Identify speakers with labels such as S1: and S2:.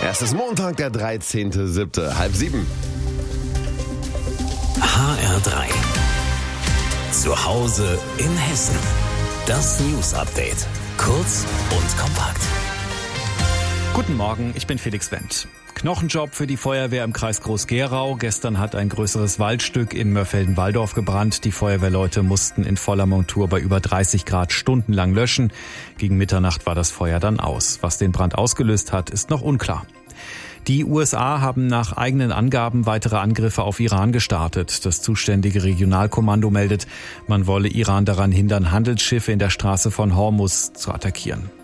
S1: Es ist Montag, der 13.07., 6:30.
S2: HR3. Zu Hause in Hessen. Das News Update. Kurz und kompakt.
S3: Guten Morgen, ich bin Felix Wendt. Knochenjob für die Feuerwehr im Kreis Groß-Gerau. Gestern hat ein größeres Waldstück in Mörfelden-Walldorf gebrannt. Die Feuerwehrleute mussten in voller Montur bei über 30 Grad stundenlang löschen. Gegen Mitternacht war das Feuer dann aus. Was den Brand ausgelöst hat, ist noch unklar. Die USA haben nach eigenen Angaben weitere Angriffe auf Iran gestartet. Das zuständige Regionalkommando meldet, man wolle Iran daran hindern, Handelsschiffe in der Straße von Hormuz zu attackieren.